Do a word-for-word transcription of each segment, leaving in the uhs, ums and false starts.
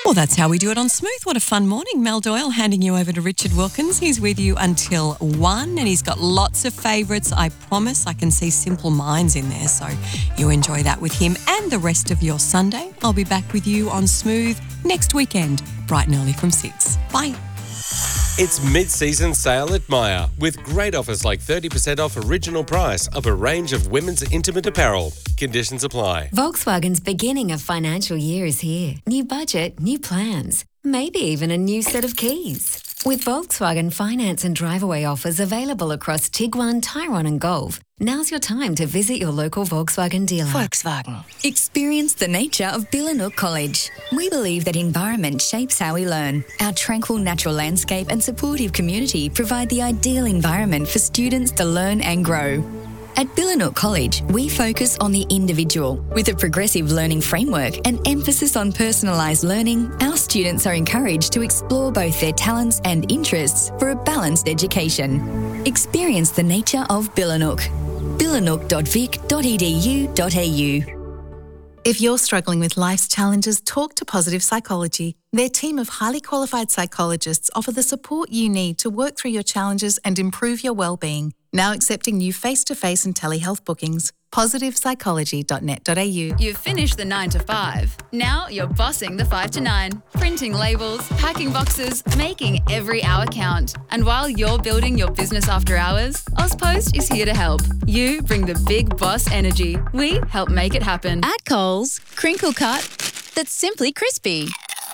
Well, that's how we do it on Smooth. What a fun morning. Mel Doyle handing you over to Richard Wilkins. He's with you until one and he's got lots of favourites. I promise I can see Simple Minds in there, so you enjoy that with him and the rest of your Sunday. I'll be back with you on Smooth next weekend, bright and early from six. Bye. It's mid-season sale at Myer with great offers like thirty percent off original price of a range of women's intimate apparel. Conditions apply. Volkswagen's beginning of financial year is here. New budget, new plans, maybe even a new set of keys. With Volkswagen finance and drive-away offers available across Tiguan, Tyrone and Golf, now's your time to visit your local Volkswagen dealer. Volkswagen. Experience the nature of Billanook College. We believe that environment shapes how we learn. Our tranquil natural landscape and supportive community provide the ideal environment for students to learn and grow. At Billanook College, we focus on the individual. With a progressive learning framework and emphasis on personalised learning, our students are encouraged to explore both their talents and interests for a balanced education. Experience the nature of Billanook. billanook dot vic dot e d u dot a u. If you're struggling with life's challenges, talk to Positive Psychology. Their team of highly qualified psychologists offer the support you need to work through your challenges and improve your well-being. Now accepting new face-to-face and telehealth bookings. positive psychology dot net dot a u. You've finished the nine to five. Now you're bossing the five to nine. Printing labels, packing boxes, making every hour count. And while you're building your business after hours, Ozpost is here to help. You bring the big boss energy. We help make it happen. At Coles, crinkle cut that's simply crispy.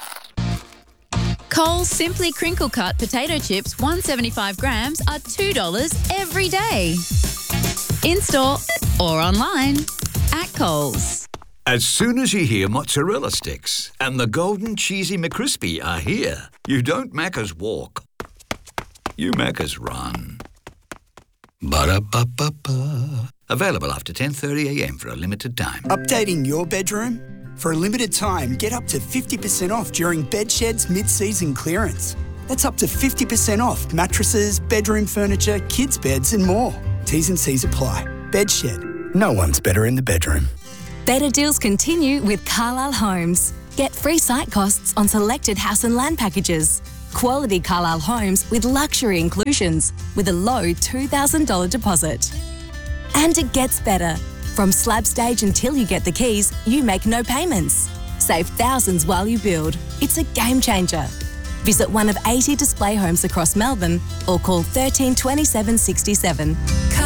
Coles Simply Crinkle Cut potato chips, one hundred seventy-five grams, are two dollars every day. In-store or online at Coles. As soon as you hear mozzarella sticks and the golden cheesy McCrispy are here, you don't Macca's walk. You Macca's run. Ba-da-ba-ba-ba. Available after ten thirty a m for a limited time. Updating your bedroom? For a limited time, get up to fifty percent off during Bedshed's mid-season clearance. That's up to fifty percent off mattresses, bedroom furniture, kids' beds and more. T's and C's apply. Bedshed. No one's better in the bedroom. Better deals continue with Carlisle Homes. Get free site costs on selected house and land packages. Quality Carlisle Homes with luxury inclusions with a low two thousand dollars deposit. And it gets better. From slab stage until you get the keys, you make no payments. Save thousands while you build. It's a game changer. Visit one of eighty display homes across Melbourne or call thirteen twenty-seven sixty-seven.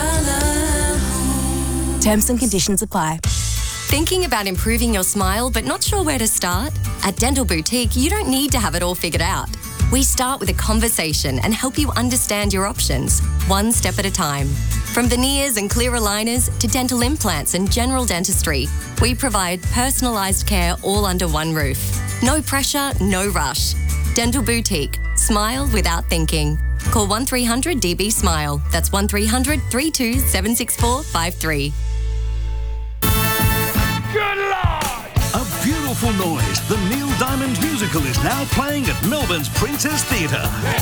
Terms and conditions apply. Thinking about improving your smile but not sure where to start? At Dental Boutique, you don't need to have it all figured out. We start with a conversation and help you understand your options, one step at a time. From veneers and clear aligners to dental implants and general dentistry, we provide personalised care all under one roof. No pressure, no rush. Dental Boutique. Smile without thinking. Call one three hundred D B SMILE. That's one three hundred, three two seven six four five three. Good Lord! A beautiful noise. The Neil Diamond musical is now playing at Melbourne's Princess Theatre.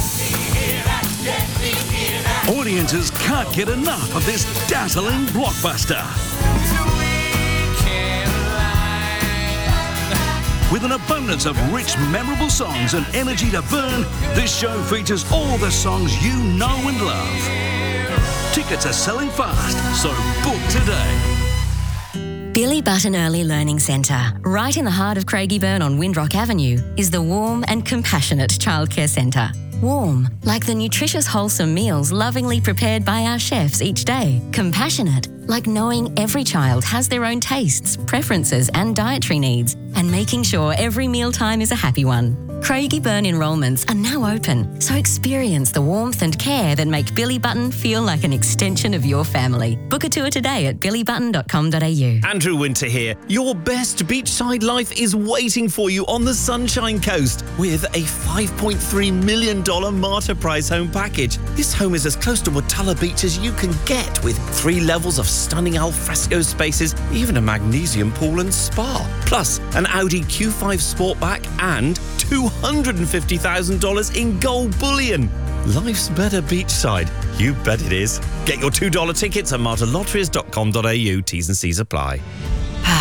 Audiences can't get enough of this dazzling blockbuster. With an abundance of rich, memorable songs and energy to burn, this show features all the songs you know and love. Tickets are selling fast, so book today. Billy Button Early Learning Centre, right in the heart of Craigieburn on Windrock Avenue, is the warm and compassionate childcare centre. Warm, like the nutritious, wholesome meals lovingly prepared by our chefs each day. Compassionate, like knowing every child has their own tastes, preferences and dietary needs, and making sure every mealtime is a happy one. Craigieburn enrolments are now open, so experience the warmth and care that make Billy Button feel like an extension of your family. Book a tour today at billy button dot com dot a u. Andrew Winter here. Your best beachside life is waiting for you on the Sunshine Coast with a five point three million dollars Marta Prize home package. This home is as close to Watala Beach as you can get, with three levels of stunning alfresco spaces, even a magnesium pool and spa, plus an Audi Q five Sportback and two hundred fifty thousand dollars in gold bullion. Life's better beachside. You bet it is. Get your two dollar tickets at marta lotteries dot com dot a u. T's and C's apply.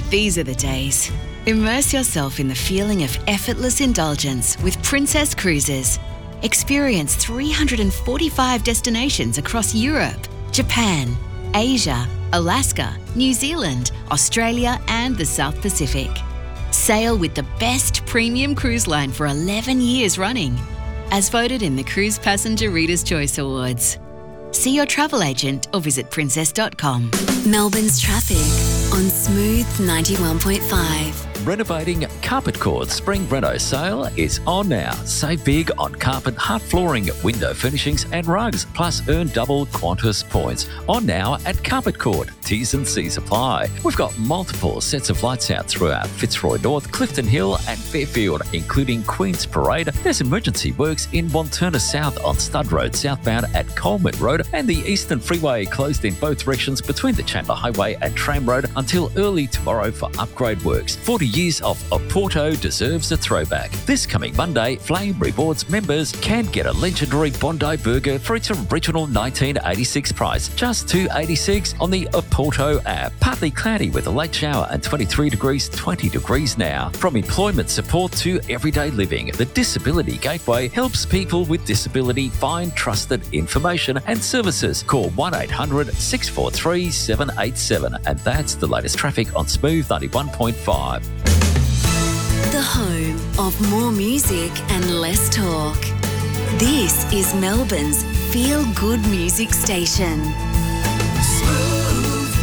These are the days. Immerse yourself in the feeling of effortless indulgence with Princess Cruises. Experience three hundred forty-five destinations across Europe, Japan, Asia, Alaska, New Zealand, Australia and the South Pacific. Sail with the best premium cruise line for eleven years running, as voted in the Cruise Passenger Reader's Choice Awards. See your travel agent or visit princess dot com. Melbourne's traffic on Smooth ninety-one point five. Renovating Carpet Court Spring Reno sale is on now. Save big on carpet, hard flooring, window furnishings and rugs, plus earn double Qantas points. On now at Carpet Court. T's and C's apply. We've got multiple sets of lights out throughout Fitzroy North, Clifton Hill and Fairfield, including Queen's Parade. There's emergency works in Wanturna South on Stud Road southbound at Coleman Road, and the Eastern Freeway closed in both directions between the Chandler Highway and Tram Road until early tomorrow for upgrade works. forty years of Oporto deserves a throwback. This coming Monday, Flame Rewards members can get a legendary Bondi burger for its original nineteen eighty-six price, just two dollars eighty-six on the Oporto app. Partly cloudy with a late shower and twenty-three degrees, twenty degrees now. From employment support to everyday living, the Disability Gateway helps people with disability find trusted information and services. Call one eight hundred six four three seven eight seven. And that's the latest traffic on Smooth ninety-one point five. The home of more music and less talk. This is Melbourne's feel-good music station. Smooth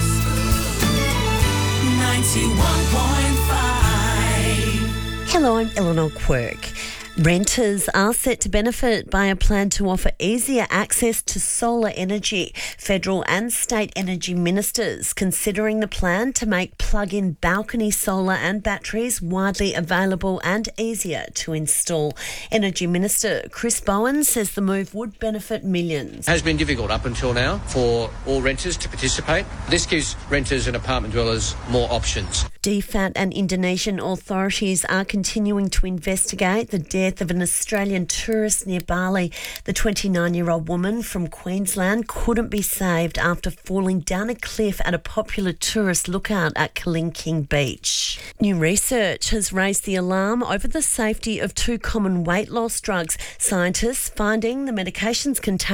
ninety-one point five. Hello, I'm Eleanor Quirk. Renters are set to benefit by a plan to offer easier access to solar energy. Federal and state energy ministers considering the plan to make plug-in balcony solar and batteries widely available and easier to install. Energy Minister Chris Bowen says the move would benefit millions. It has been difficult up until now for all renters to participate. This gives renters and apartment dwellers more options. D FAT and Indonesian authorities are continuing to investigate the death of an Australian tourist near Bali. The twenty-nine-year-old woman from Queensland couldn't be saved after falling down a cliff at a popular tourist lookout at Kalingking Beach. New research has raised the alarm over the safety of two common weight loss drugs. Scientists finding the medications contain